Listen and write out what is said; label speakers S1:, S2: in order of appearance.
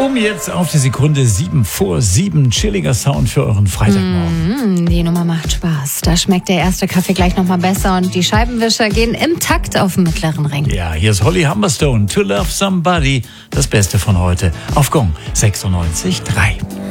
S1: Jetzt auf die Sekunde 7 vor 7. Chilliger Sound für euren Freitagmorgen.
S2: Die Nummer macht Spaß. Da schmeckt der erste Kaffee gleich nochmal besser und die Scheibenwischer gehen im Takt auf dem mittleren Ring.
S1: Ja, hier ist Holly Humberstone, To Love Somebody. Das Beste von heute auf Gong 96.3.